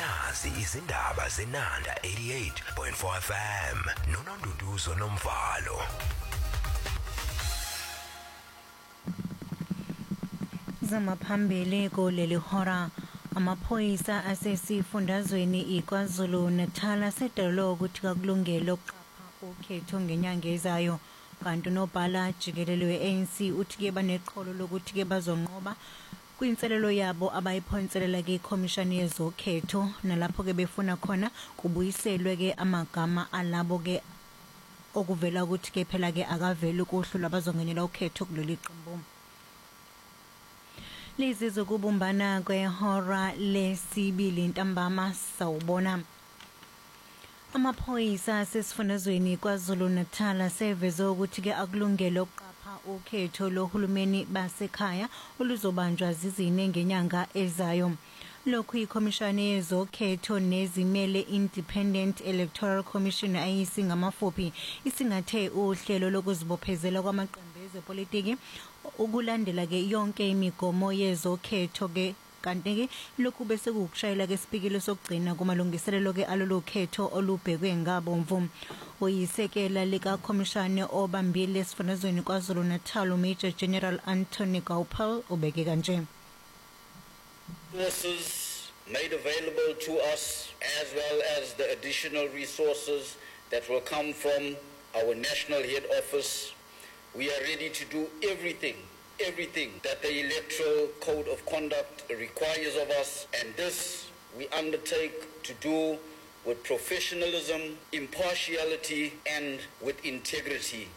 nazi izindaba zenanda 88.4 FM noNonduduzo Nomvalo. Zamaphambili kuleli hora amaphoyisa asesifundazweni iKwaZulu Natal asedalo ukuthi kakulungelo ukuqapha ukhetho ngenyanga ezayo kanti nobhala jikelele weANC uthi ke baneqholo lokuthi ke bazonqoba kwinselelo yabo abayiphonselela ke iCommission yezokhetho nalapho ke befuna khona kubuyiselwe ke amagama alabo ke okuvela ukuthi ke phela ke akaveli ukuhlula abazongenela ukhetho kuleli qembu. Lezi zokubumbana kwehora lesibili ntambama sawubona. Amaphoyisa asesifundazweni KwaZulu Natal seveze ukuthi ke akulungelo ukuqapha ukhetho lohulumeni basekhaya oluzobanjwa zizine ngenyanga ezayo. Lokhu iCommission yezokhetho nezimele Independent Electoral Commission IEC ngamafuphi isingathe uhlelo lokuzibophezela kwamaqembu ezepolitiki ukulandela ke yonke imigomo yezokhetho ke kanti ke lokhu bese kukushayela ke isipikilo sokugcina kumalungiselelo ke alolu khetho olubhekwe ngabomvu. Uyisekela lika Commission obambile esifundazweni KwaZulu Natal Major General Anthony Gaupel ubeke kanje. Resources made available to us as well as the additional resources that will come from our national head office. We are ready to do everything that the Electoral Code of Conduct requires of us, and this we undertake to do with professionalism, impartiality, and with integrity.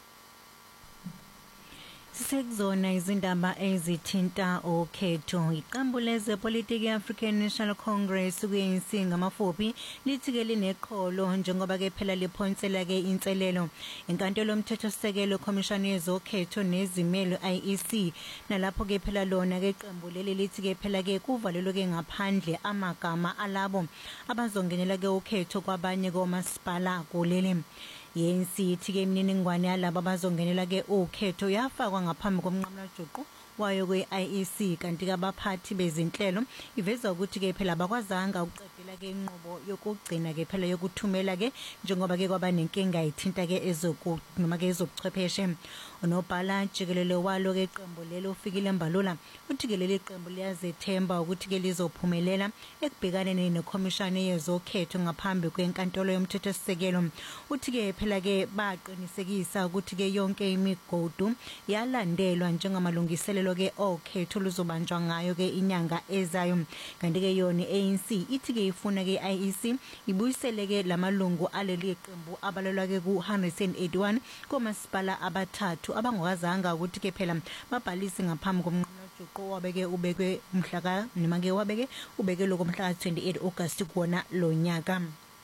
Sekuzona izindaba ezithinta ukhetho iqembu lezepolitiki African National Congress kuyensi ngamafuphi lithi ke lineqholo njengoba ke phela liphonsela ke inselelo inkantolo yomthethosisekelo Commission yezokhetho nezimelo IEC nalapho ke phela lona ke iqembu leli lithi ke phela ke kuvalelwe ke ngaphandle amagama alabo abazongenela ke ukhetho kwabanye komasipala kuleli. yensi ithi ke imininingwane yalabo abazongenela ke ukhetho yafakwa ngaphambi komnqamla juqu wayo kwe-IEC kanti ke abaphathi bezinhlelo iveza ukuthi ke phela bakwazanga ukuqedela ke inqubo yokugcina ke phela yokuthumela ke njengoba ke kwaba nenkinga ithinta ke noma ke ezobuchwepheshe. Unobhala jikelele walo ke iqembu lelo ufikile Mbalula uthi ke leli qembu liyazethemba ukuthi ke lizophumelela ekubhekaneni neCommission yezokhetho ngaphambi kwenkantolo yomthethosisekelo. Uthi ke phela ke baqinisekisa ukuthi ke yonke imigodu yalandelwa njengamalungiselelo ke okhetho luzobanjwa ngayo ke inyanga ezayo kanti ke yona ANC ithi ke ifuna ke IEC ibuyisele ke lamalungu aleli qembu abalelwa ke ku181 komasipala abathathu abangwazanga ukuthi ke phela babhalise ngaphambi komnqamla juqu wabeke ubekwe umhlaka noma ke wabeke ubeke lokho mhla 28 August kuona lo nyaka.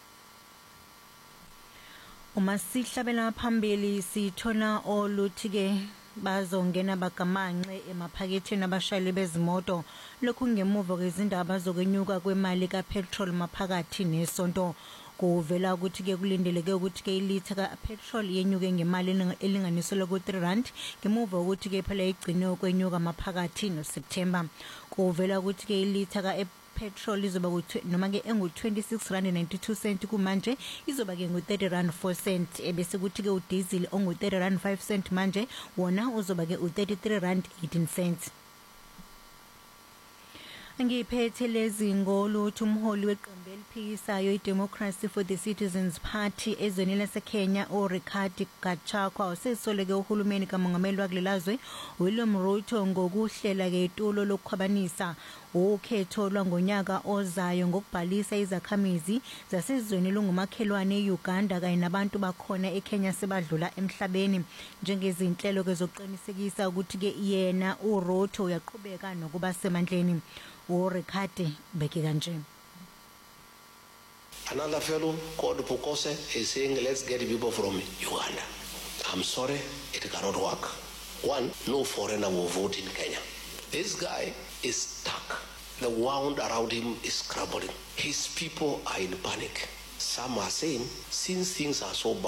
Uma sihlabela phambili sithola oluthi ke bazongena bagamanxe emaphaketheni abashayeli bezimoto lokhu ngemuva kwezindaba zokwenyuka kwemali kapetrol maphakathi nesonto. Kuvela ukuthi ke kulindeleke ukuthi ke ilitha kapetrol yenyuke ngemali elinganiselwa ku3 ngemuva ukuthi ke phela igcine ukwenyuka maphakathi noSeptember. Kuvela ukuthi ke ilitha petrol izoba noma ke engu26.92 kumanje izoba ke ngu30.04 ebese kuthi ke udiesel ongu30.05 manje wona uzoba ke u33.18. Ngiphethe lezi ngoluthi umholi weqembu eliphikisayo iDemocracy for the Citizens Party ezweni laseKenya uRigathi Gachagua usesoleke uhulumeni kamongameli wakulelazwe William Ruto ngokuhlela ke itulo lokukhwabanisa ukhetho lwangonyaka ozayo ngokubhalisa izakhamizi zasezweni lungumakhelwane eUganda kanye nabantu bakhona eKenya sebadlula emhlabeni njengezinhlelo ke zokuqinisekisa ukuthi ke yena uRuto uyaqhubeka nokuba semandleni. URigathi beke kanje. Another fellow called Pukose is saying let's get people from Uganda. I'm sorry, it cannot work. One, no foreigner will vote in Kenya. This guy is stuck. The wound around him is crumbling. His people are in panic. Some are saying, since things are so bad,